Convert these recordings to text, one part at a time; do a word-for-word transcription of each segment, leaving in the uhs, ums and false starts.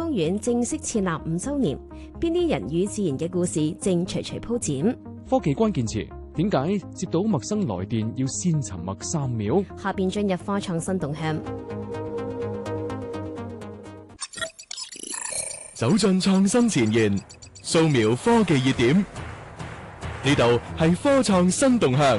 康院正式設立五週年，邊啲人與自然嘅故事正徐徐鋪展。 科技關鍵詞，點解接到陌生來電要先沉默三秒？ 下邊進入科創新動向， 走進創新前沿，掃描科技熱點。呢度係科創新動向。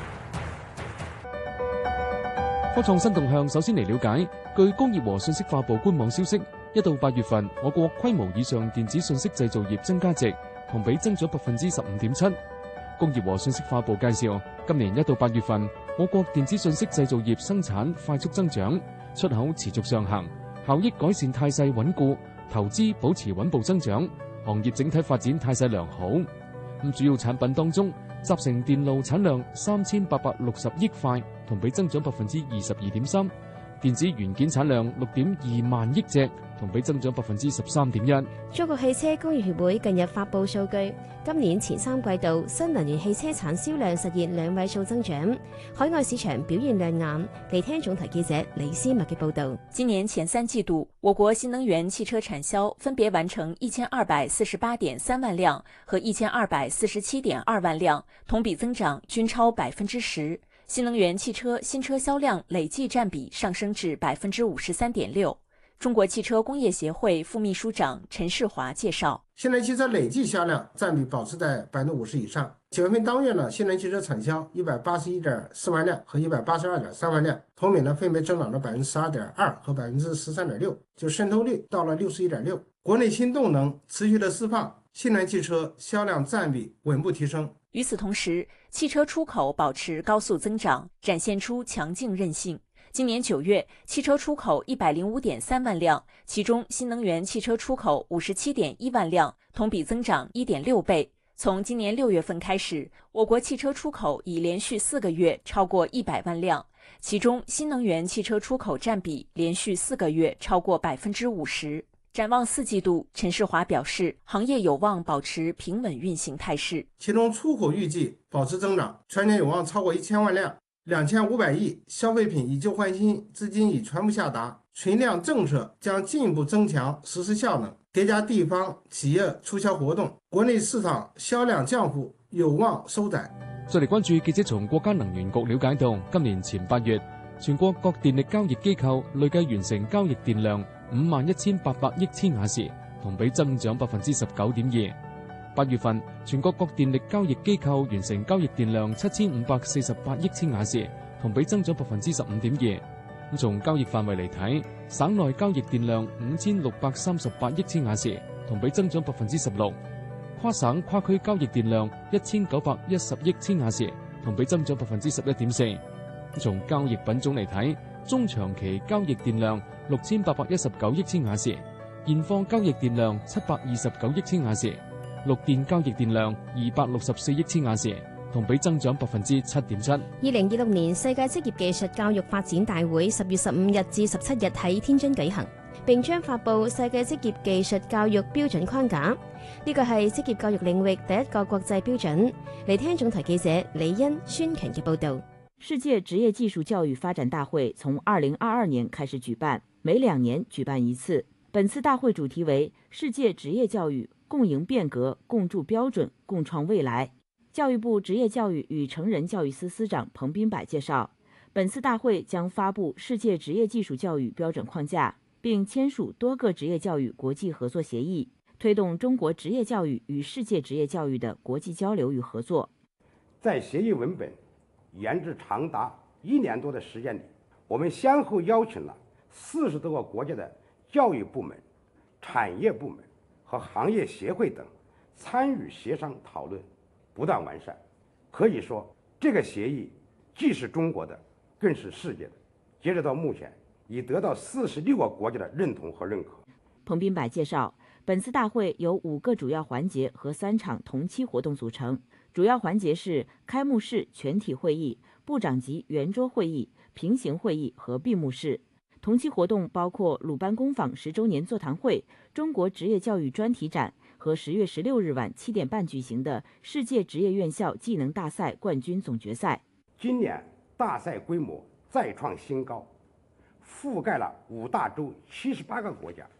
科創新動向首先嚟了解，據工業和信息化部官網消息，一到八月份，我國規模以上電子信息製造業增加值同比增長百分之十五點七。工業和信息化部介紹，今年一到八月份，我國電子信息製造業生產快速增長，出口持續上行，效益改善態勢穩固，投資保持穩步增長，行業整體發展態勢良好。咁主要產品當中，集成電路產量三千八百六十億塊，同比增長百分之二十二點三；電子元件產量六點二萬億隻，同比增長百分之十三點一。 中國汽車工業協會近日發布數據，今年前三季度新能源汽車產銷量實現兩位數增長，海外市場表現亮眼。嚟聽總台記者李思密嘅報道。 今年前三季度，我國新能源汽車產銷分別完成一千二百四十八點三萬輛和一千二百四十七點二萬輛，同比增長均超百分之十。新能源汽車新車銷量累計佔比上升至百分之五十三點六。中國汽車工業協會副秘書長陳世華介紹， 新能源汽車累計銷量佔比保持在百分之五十以上。九月份當月呢，新能源汽車產銷一百八十一點四萬輛和一百八十二點三萬輛，同比呢分別增長了百分之十二點二和百分之十三點六，就滲透率到了六十一點六。國內新動能持續的釋放，新能源汽車銷量佔比穩步提升。 與此同時，汽車出口保持高速增長，展現出強勁韌性。今年九月，汽車出口一百零五點三萬輛，其中新能源汽車出口五十七點一萬輛，同比增長一點六倍。從今年六月份開始，我國汽車出口已連續四個月超過一百萬輛，其中新能源汽車出口佔比連續四個月超過百分之五十。展望四季度，陳世華表示，行業有望保持平穩運行態勢。 其中出口預計保持增長，全年有望超過一千萬輛。兩千五百億消費品以舊換新，資金已全部下達，存量政策將進一步增強實施效能，疊加地方企業促銷活動，國內市場銷量降幅有望收窄。 再嚟關注記者從國家能源局了解到，今年前八月，全國各電力交易機構累計完成交易電量五萬一千八百億千瓦時，同比增長百分之十九點二。八月份，全國各電力交易機構完成交易電量七千五百四十八億千瓦時，同比增長百分之十五點二。咁從交易範圍嚟睇，省內交易電量五千六百三十八億千瓦時，同比增長百分之十六；跨省跨區交易電量一千九百一十億千瓦時，同比增長百分之十一點四。從交易品種嚟睇，中長期交易電量六千八百一十九億千瓦時，現貨交易電量七百二十九億千瓦時，綠電交易電量二百六十四億千瓦時，同比增長百分之七點七。 二零二六年世界職業技術教育發展大會十月十五日至十七日喺天津舉行，並將發布世界職業技術教育標準框架。呢個係職業教育領域第一個國際標準。嚟聽總台記者李欣、孫強嘅報道。 世界職業技術教育發展大會從二零二二年開始舉辦，每兩年舉辦一次。本次大會主題為世界職業教育共贏變革，共築標準，共創未來。教育部職業教育與成人教育司司長彭斌柏介紹，本次大會將發布世界職業技術教育標準框架，並簽署多個職業教育國際合作協議，推動中國職業教育與世界職業教育的國際交流與合作。 在協議文本研制長達一年多的時間裡，我們先後邀請了四十多個國家的教育部門、產業部門和行業協會等參與協商討論，不斷完善。可以說，這個協議既是中國的，更是世界的。截止到目前，已得到四十六個國家的認同和認可。 彭斌柏介紹，本次大會由五個主要環節和三場同期活動組成。主要環節是開幕式全體會議、部長級圓桌會議、平行會議和閉幕式。同期活動包括魯班工坊十週年座談會、中國職業教育專題展和十月十六日晚七點半舉行的世界職業院校技能大賽冠軍總決賽。 今年大賽規模再創新高，覆蓋了五大洲七十八個國家。